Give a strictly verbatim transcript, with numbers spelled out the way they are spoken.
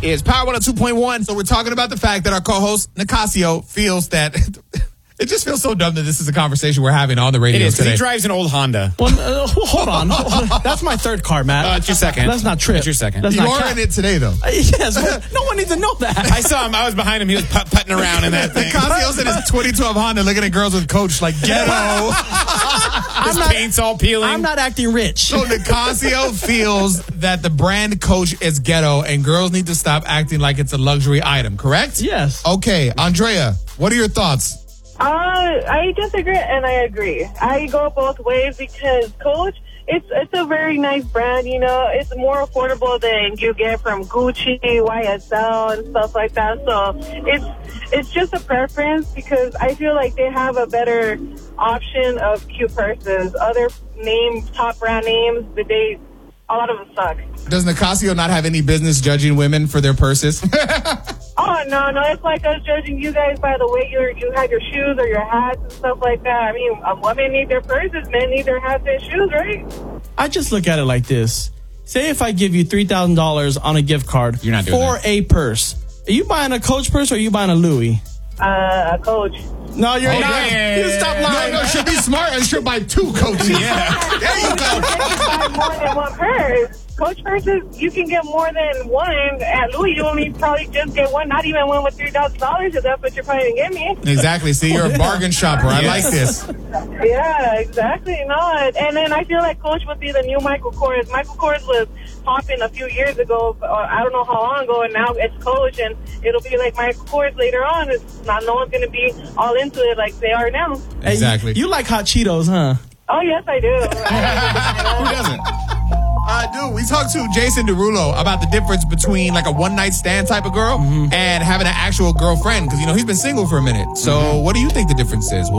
is Power one oh two point one. So we're talking about the fact that our co-host, Nicasio, feels that... It just feels so dumb that this is a conversation we're having on the radio it is, today. He drives an old Honda. Well, uh, hold on. That's my third car, Matt. Uh, it's your second. That's not trip. It's your second. That's you not are ca- in it today, though. Uh, yes. Well, no one needs to know that. I saw him. I was behind him. He was put- putting around in that thing. Nicasio's in his twenty twelve Honda looking at girls with Coach like ghetto. His not- paint's all peeling. I'm not acting rich. So Nicasio feels that the brand Coach is ghetto and girls need to stop acting like it's a luxury item, correct? Yes. Okay, Andrea, what are your thoughts? Uh, I disagree and I agree. I go both ways because Coach, it's it's a very nice brand, you know. It's more affordable than you get from Gucci, Y S L, and stuff like that. So it's it's just a preference because I feel like they have a better option of cute purses. Other name, top brand names, but they, a lot of them suck. Does Nicasio not have any business judging women for their purses? Oh, no, no, it's like us judging you guys by the way you you have your shoes or your hats and stuff like that. I mean, um, women need their purses, men need their hats and shoes, right? I just look at it like this. Say if I give you three thousand dollars on a gift card You're not doing for that. a purse. Are you buying a Coach purse or are you buying a Louis? Uh, a Coach. No, you're Oh, not. yeah. You stop lying. No, no, she'll be smart and she'll buy two Coaches. Yeah. There you go. Buy more than one purse. Coach purses, you can get more than one. At Louis, you only probably just get one, not even one with three thousand dollars if that's what you're planning to give me. Exactly. See, you're a bargain shopper. I like this. Yeah, exactly. No, and then I feel like Coach would be the new Michael Kors. Michael Kors was popping a few years ago, or I don't know how long ago, and now it's Coach, and it'll be like Michael Kors later on. It's not, no one's going to be all into it like they are now. Hey, Exactly. You, you like hot Cheetos, huh? Oh, yes, I do. Who doesn't? Uh, dude, we talked to Jason Derulo about the difference between like a one-night stand type of girl and having an actual girlfriend because, you know, he's been single for a minute. So what do you think the difference is?